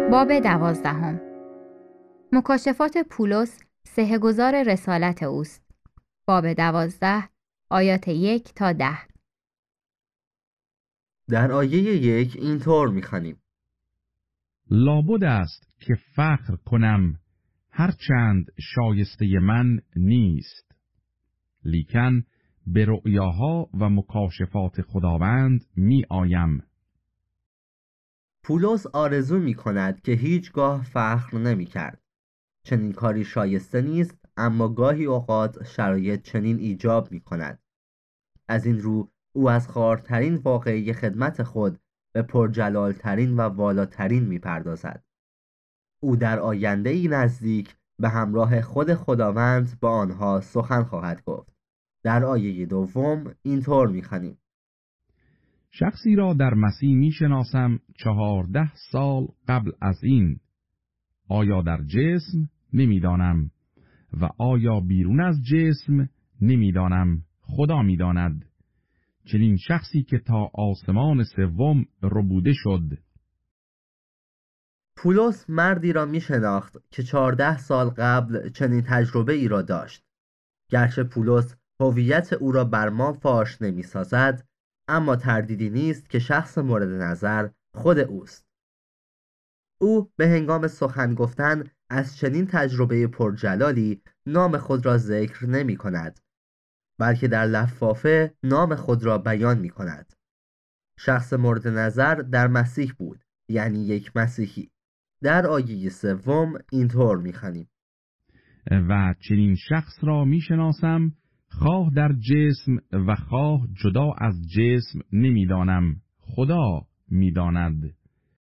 باب 12. مکاشفات پولس صحه‌گزار رسالت اوست. باب 12 آیات 1 تا 10. در آیه 1 اینطور می‌خوانیم: لابد است که فخر کنم هرچند شایسته من نیست، لیکن به رؤیاها و مکاشفات خداوند می آیم. پولس آرزو می‌کند که هیچگاه فخر نمی‌کرد. چنین کاری شایسته نیست، اما گاهی اوقات شرایط چنین ایجاب می‌کند. از این رو او از خوارترین واقعه خدمت خود به پرجلالترین و والاترین می‌پردازد. او در آینده‌ای نزدیک به همراه خود خداوند با آنها سخن خواهد گفت. در آیه 2 اینطور می‌خوانیم: شخصی را در مسیح می شناسم 14 سال قبل از این، آیا در جسم نمیدانم و آیا بیرون از جسم نمیدانم، خدا میداند. چنین شخصی که تا آسمان سوم ربوده شد. پولس مردی را می شناخت که 14 سال قبل چنین تجربه ای را داشت. گرچه پولس هویت او را بر ما فاش نمی سازد، اما تردیدی نیست که شخص مورد نظر خود اوست. او به هنگام سخن گفتن از چنین تجربه پرجلالی نام خود را ذکر نمی کند، بلکه در لفافه نام خود را بیان می کند. شخص مورد نظر در مسیح بود، یعنی یک مسیحی. در آیه 3 اینطور می‌خوانیم: و چنین شخص را می شناسم، خواه در جسم و خواه جدا از جسم نمیدانم، خدا میداند.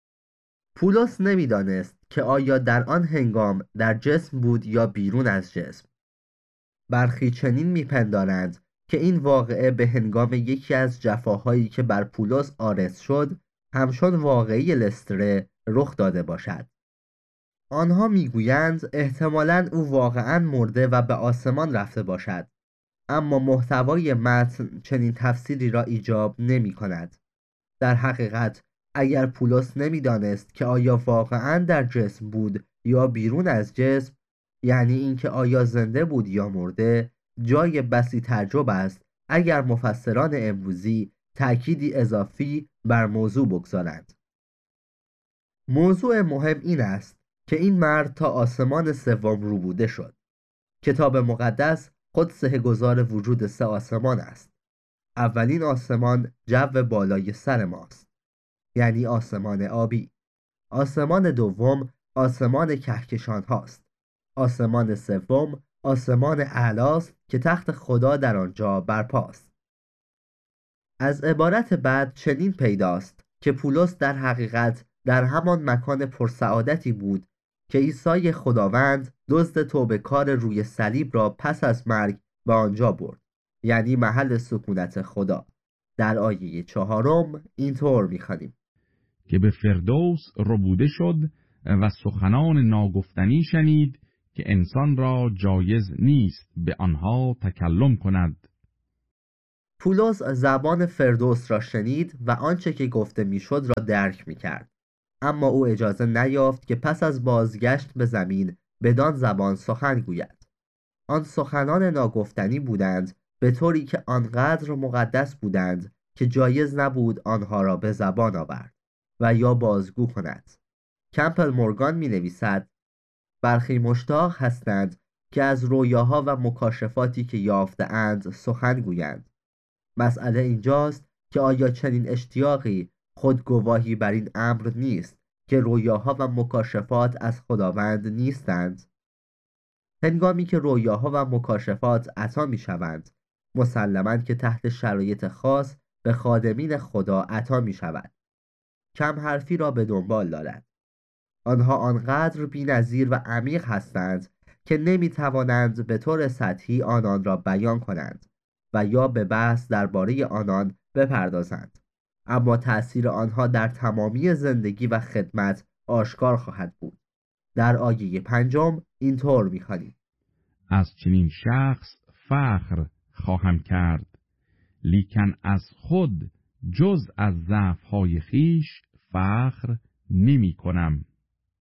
پولس نمیدانست که آیا در آن هنگام در جسم بود یا بیرون از جسم. برخی چنین میپندارند که این واقعه به هنگام یکی از جفاهایی که بر پولس عارض شد همچون واقعه لستره رخ داده باشد. آنها میگویند احتمالاً او واقعاً مرده و به آسمان رفته باشد، اما محتوای متن چنین تفسیری را ایجاب نمی کند. در حقیقت اگر پولس نمیدانست که آیا واقعاً در جسم بود یا بیرون از جسم، یعنی اینکه آیا زنده بود یا مرده، جای بسی تعجب است اگر مفسران امروزی تأکیدی اضافی بر موضوع بگذارند. موضوع مهم این است که این مرد تا آسمان سوم ربوده شد. کتاب مقدس خود صحه‌گزار وجود 3 آسمان است. اولین آسمان جو بالای سر ماست، یعنی آسمان آبی. آسمان دوم آسمان کهکشان هاست. آسمان سوم آسمان اعلاست که تخت خدا در آنجا برپاست. از عبارت بعد چنین پیداست که پولس در حقیقت در همان مکان پرسعادتی بود که عیسی خداوند دزد توبه‌کار روی صلیب را پس از مرگ به آنجا برد، یعنی محل سکونت خدا. در آیه 4 اینطور می‌خوانیم: که به فردوس ربوده شد و سخنان ناگفتنی شنید که انسان را جایز نیست به آنها تکلم کند. پولس زبان فردوس را شنید و آنچه که گفته میشد را درک می‌کرد، اما او اجازه نیافت که پس از بازگشت به زمین بدان زبان سخن گوید. آن سخنان ناگفتنی بودند، به طوری که آنقدر مقدس بودند که جایز نبود آنها را به زبان آورد و یا بازگو کند. کمپل مورگان می نویسد: برخی مشتاق هستند که از رویاها و مکاشفاتی که یافته‌اند سخن گویند. مسئله اینجاست که آیا چنین اشتیاقی خود گواهی بر این امر نیست که رویاها و مکاشفات از خداوند نیستند؟ هنگامی که رویاها و مکاشفات عطا می شوند، مسلماً که تحت شرایط خاص به خادمین خدا عطا می شود. کم حرفی را به دنبال دارد. آنها آنقدر بی‌نظیر و عمیق هستند که نمی توانند به طور سطحی آنان را بیان کنند و یا به بحث درباره آنان بپردازند، اما تأثیر آنها در تمامی زندگی و خدمت آشکار خواهد بود. در آیه 5 اینطور می‌خوانیم: از چنین شخص فخر خواهم کرد، لیکن از خود جز از ضعف‌های خویش فخر نمی کنم.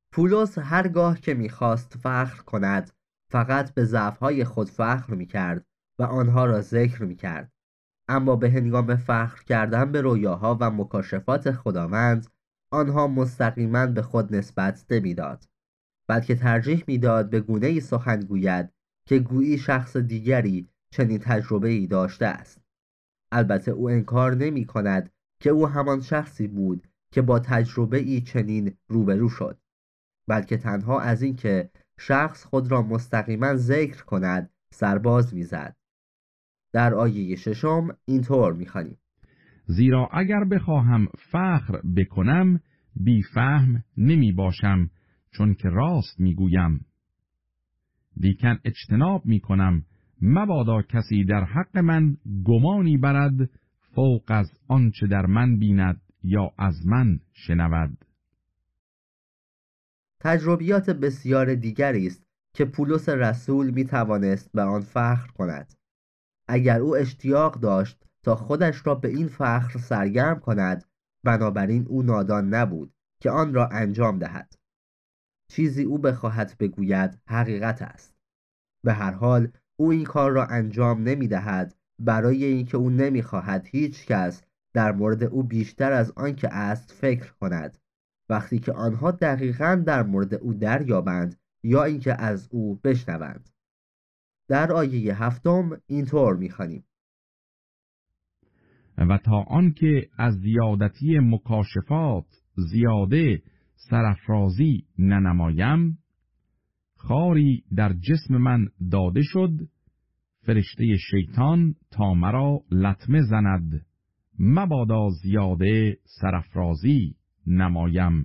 پولس هرگاه که می‌خواست فخر کند فقط به ضعف‌های خود فخر می‌کرد و آنها را ذکر می‌کرد، اما به هنگام فخر کردن به رویاها و مکاشفات خداوند آنها مستقیما به خود نسبت نمی‌داد، بلکه ترجیح می‌داد به گونه‌ای سخن گوید که گویی شخص دیگری چنین تجربه‌ای داشته است. البته او انکار نمی‌کند که او همان شخصی بود که با تجربه‌ای چنین روبرو شد، بلکه تنها از این که شخص خود را مستقیما ذکر کند سرباز می‌زد. در آیه 6 اینطور می‌خوانیم: زیرا اگر بخواهم فخر بکنم بی فهم نمی باشم، چون که راست می گویم. لیکن اجتناب می کنم مبادا کسی در حق من گمانی برد فوق از آنچه در من بیند یا از من شنود. تجربیات بسیار دیگری است که پولس رسول می توانست به آن فخر کند. اگر او اشتیاق داشت تا خودش را به این فخر سرگرم کند، بنابراین او نادان نبود که آن را انجام دهد. چیزی او بخواهد بگوید حقیقت است. به هر حال او این کار را انجام نمی دهد برای اینکه او نمی خواهد هیچ کس در مورد او بیشتر از آن که است فکر کند، وقتی که آنها دقیقاً در مورد او دریابند یا اینکه از او بشنوند. در آیه 7 اینطور می‌خوانیم: و تا آنکه از زیادتی مکاشفات زیاده سرافرازی ننمایم، خاری در جسم من داده شد، فرشته شیطان تا مرا لطمه زند، مبادا زیاده سرافرازی نمایم.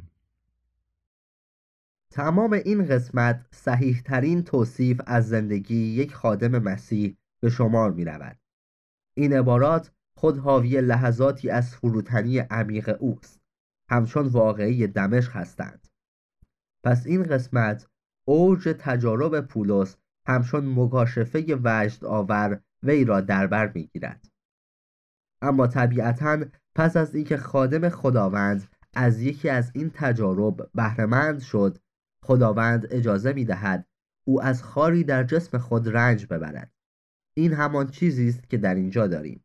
تمام این قسمت صحیح ترین توصیف از زندگی یک خادم مسیح به شمار می رود. این عبارات خود حاوی لحظاتی از فروتنی عمیق اوست، همچون واقعی دمشق هستند. پس این قسمت اوج تجارب پولس همچون مکاشفه وجد آور وی را در بر می گیرد. اما طبیعتاً پس از اینکه خادم خداوند از یکی از این تجارب بهره‌مند شد، خداوند اجازه می دهد او از خاری در جسم خود رنج ببرد. این همان چیزی است که در اینجا داریم.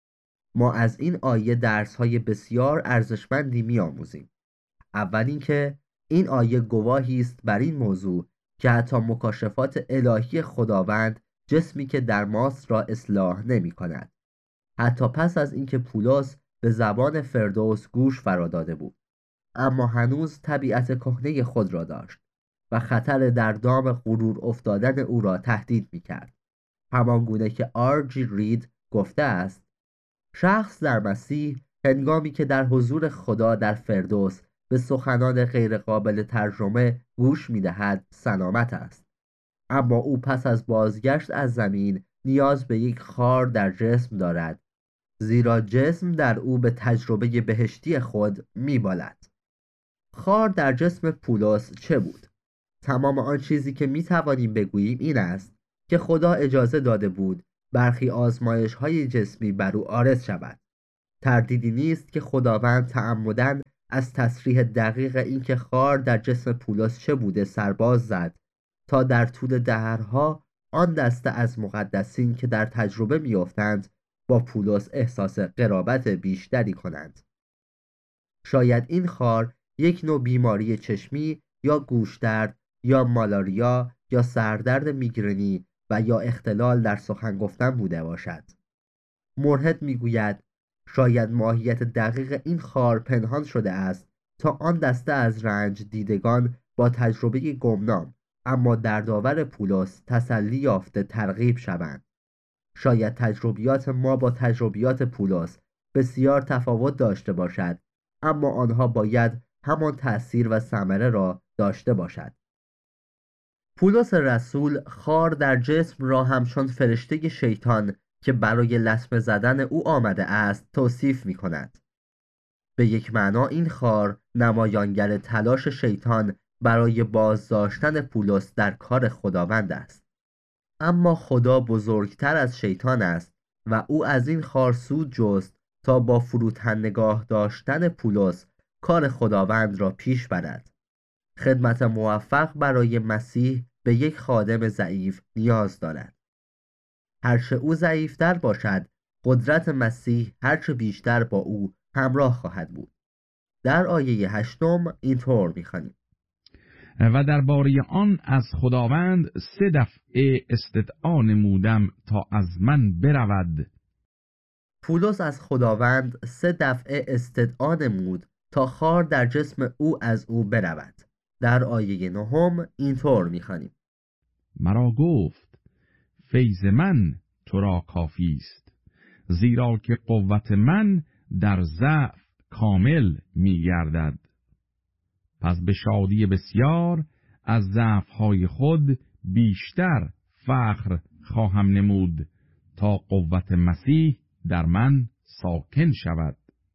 ما از این آیه درس‌های بسیار ارزشمندی می‌آموزیم. اول اینکه این آیه گواهی است بر این موضوع که حتی مکاشفات الهی خداوند جسمی که در ماست را اصلاح نمی‌کند. حتی پس از اینکه پولس به زبان فردوس گوش فرا داده بود، اما هنوز طبیعت کهنه خود را داشت و خطر در دام غرور افتادن او را تهدید می‌کرد. همان گونه که آر.جی. رید گفته است: شخص در مسیح هنگامی که در حضور خدا در فردوس به سخنان غیرقابل ترجمه گوش می‌دهد سلامت است، اما او پس از بازگشت از زمین نیاز به یک خار در جسم دارد، زیرا جسم در او به تجربه بهشتی خود می‌بالد. خار در جسم پولس چه بود؟ تمام آن چیزی که می‌توانیم بگوییم این است که خدا اجازه داده بود برخی آزمایش‌های جسمی بر او عارض شود. تردیدی نیست که خداوند تعمداً از تصریح دقیق اینکه خار در جسم پولس چه بوده سرباز زد تا در طول دهرها آن دسته از مقدسین که در تجربه می‌افتند با پولس احساس قرابت بیشتری کنند. شاید این خار یک نوع بیماری چشمی یا گوشدرد یا مالاریا یا سردرد میگرنی و یا اختلال در سخن گفتن بوده باشد. مرهد میگوید شاید ماهیت دقیق این خار پنهان شده است تا آن دسته از رنج دیدگان با تجربه گمنام اما دردآور پولس تسلی یافته ترغیب شوند. شاید تجربیات ما با تجربیات پولس بسیار تفاوت داشته باشد، اما آنها باید همان تأثیر و ثمره را داشته باشد. پولس رسول خار در جسم را همچون فرشته شیطان که برای لطمه زدن او آمده است توصیف می کند. به یک معنا این خار نمایانگر تلاش شیطان برای بازداشتن پولس در کار خداوند است. اما خدا بزرگتر از شیطان است و او از این خار سود جست تا با فروتن نگاه داشتن پولس کار خداوند را پیش برد. خدمت موفق برای مسیح به یک خادم ضعیف نیاز دارد. هرچه او ضعیفتر باشد، قدرت مسیح هرچه بیشتر با او همراه خواهد بود. در آیه 8 اینطور می‌خوانیم: و درباره آن از خداوند 3 دفعه استدعا نمودم تا از من برود. پولس از خداوند 3 دفعه استدعا نمود تا خار در جسم او از او برود. در آیه 9 اینطور می‌خوانیم: مرا گفت فیض من تو را کافی است، زیرا که قوت من در ضعف کامل می‌گردد. پس به شادی بسیار از ضعف‌های خود بیشتر فخر خواهم نمود تا قوت مسیح در من ساکن شود.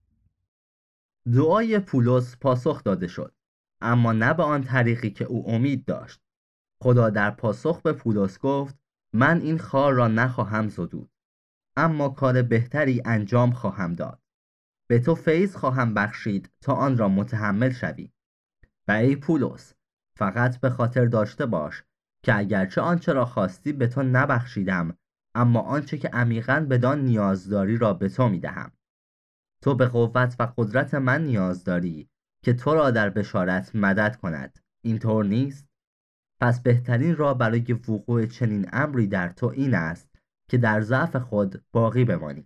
دعای پولس پاسخ داده شد، اما نه به آن طریقی که او امید داشت. خدا در پاسخ به پولس گفت: من این خار را نخواهم زدود، اما کار بهتری انجام خواهم داد. به تو فیض خواهم بخشید تا آن را متحمل شوی. و ای پولس، فقط به خاطر داشته باش که اگرچه آنچه را خواستی به تو نبخشیدم، اما آنچه که عمیقاً بدان نیاز داری را به تو میدهم. تو به قوت و قدرت من نیاز داری که تو را در بشارت مدد کند. اینطور نیست؟ پس بهترین راه برای وقوع چنین امری در تو این است که در ضعف خود باقی بمانی.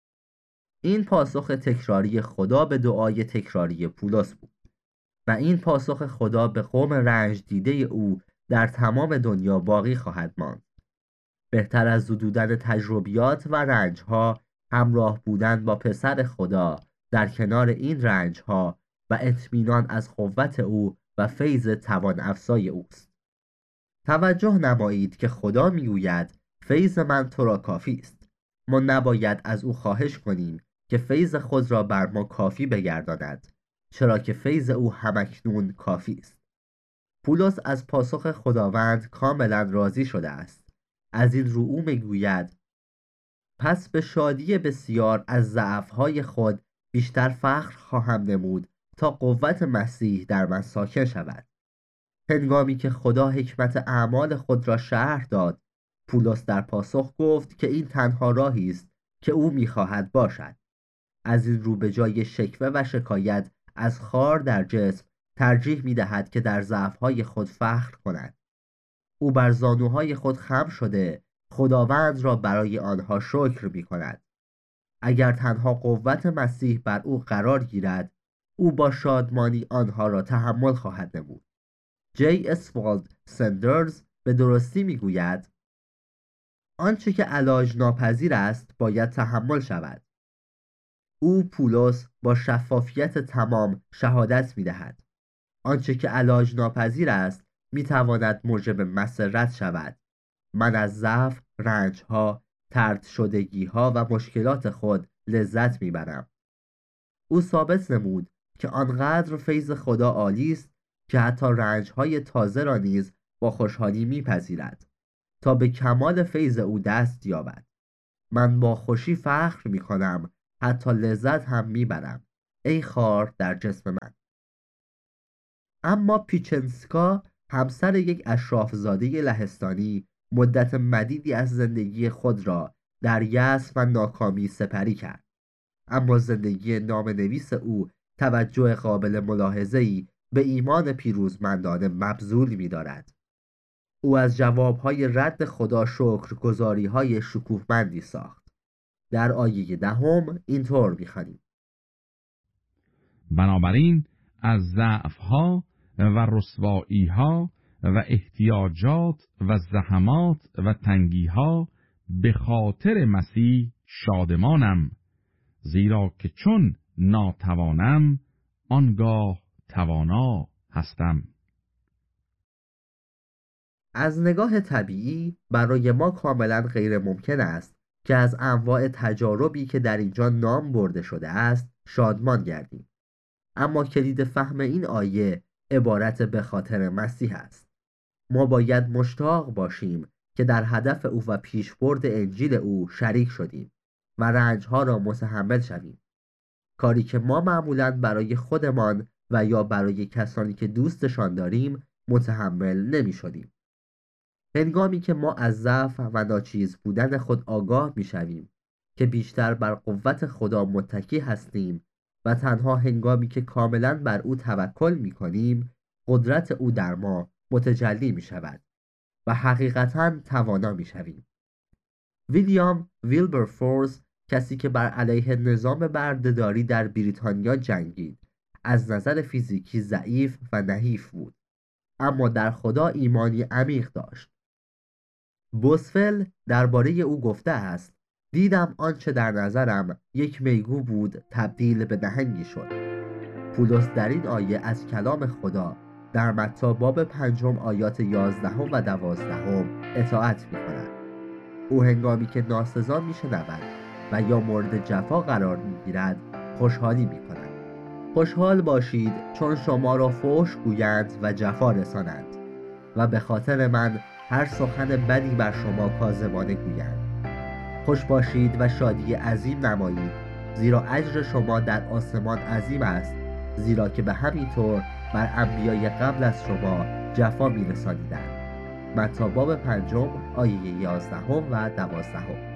این پاسخ تکراری خدا به دعای تکراری پولس بود و این پاسخ خدا به قوم رنج دیده او در تمام دنیا باقی خواهد ماند. بهتر از زدودن تجربیات و رنجها، همراه بودن با پسر خدا در کنار این رنجها و اطمینان از قوت او و فیض توان افزای اوست. توجه نمایید که خدا میگوید فیض من تو را کافی است. ما نباید از او خواهش کنیم که فیض خود را بر ما کافی بگرداند، چرا که فیض او همکنون کافی است. پولس از پاسخ خداوند کاملا راضی شده است. از این رو او میگوید: پس به شادی بسیار از ضعف‌های خود بیشتر فخر خواهم نمود تا قوت مسیح در من ساکن شود. هنگامی که خدا حکمت اعمال خود را شرح داد، پولس در پاسخ گفت که این تنها راهی است که او می‌خواهد باشد. از این رو به جای شکوه و شکایت از خار در جسم ترجیح می‌دهد که در ضعف‌های خود فخر کند. او بر زانوهای خود خم شده خداوند را برای آنها شکر می‌کند. اگر تنها قوت مسیح بر او قرار گیرد، او با شادمانی آنها را تحمل خواهد نمود. جی اسوالد سندرز به درستی میگوید: آنچه که علاج ناپذیر است باید تحمل شود. او پولس با شفافیت تمام شهادت میدهد: آنچه که علاج ناپذیر است میتواند موجب مسرت شود. من از ضعف، رنجها، طرد شدگیها و مشکلات خود لذت میبرم. او ثابت نمود که آنقدر فیض خدا عالی است که حتی رنجهای تازه را نیز با خوشحالی میپذیرد تا به کمال فیض او دست یابد. من با خوشی فخر میکنم، حتی لذت هم میبرم، ای خار در جسم من. اما پیچنسکا، همسر یک اشرافزاده لهستانی، مدت مدیدی از زندگی خود را در یأس و ناکامی سپری کرد. اما زندگی نامه‌نویس او توجه قابل ملاحظه‌ای به ایمان پیروزمندانه مبذول می‌دارد. او از جوابهای رد خدا شکرگزاری‌های شکوهمندی ساخت. در آیه 10 اینطور می‌خوانیم: بنابراین از ضعف‌ها و رسوایی‌ها و احتیاجات و زحمات و تنگی‌ها به خاطر مسیح شادمانم، زیرا که چون ناتوانم آنگاه توانا هستم. از نگاه طبیعی برای ما کاملا غیر ممکن است که از انواع تجاربی که در اینجا نام برده شده است شادمان گردیم. اما کلید فهم این آیه عبارت به خاطر مسیح است. ما باید مشتاق باشیم که در هدف او و پیشبرد انجیل او شریک شدیم و رنجها را متحمل شویم. کاری که ما معمولاً برای خودمان و یا برای کسانی که دوستشان داریم متحمل نمی شدیم. هنگامی که ما از ضعف و ناچیز بودن خود آگاه می شویم که بیشتر بر قوت خدا متکی هستیم و تنها هنگامی که کاملا بر او توکل می کنیم قدرت او در ما متجلی می شود و حقیقتاً توانا می شویم. ویلیام ویلبرفورس، کسی که بر علیه نظام بردهداری در بریتانیا جنگید، از نظر فیزیکی ضعیف و نحیف بود، اما در خدا ایمانی عمیق داشت. بوسفل درباره او گفته است: دیدم آنچه در نظرم یک میگو بود تبدیل به نهنگی شد. پولس در این آیه از کلام خدا در متی باب 5 آیات 11 و 12 اطاعت می کند. او هنگامی که ناسزا می شنود و یا مورد جفا قرار می گیرد خوشحالی می کند. خوشحال باشید چون شما را فحش گویند و جفا رسانند و به خاطر من هر سخن بدی بر شما کاذبانه گویند. خوش باشید و شادی عظیم نمایید، زیرا اجر شما در آسمان عظیم است، زیرا که به همین طور بر انبیای قبل از شما جفا می‌رسانیدند. متی باب 5 آیه 11 و 12.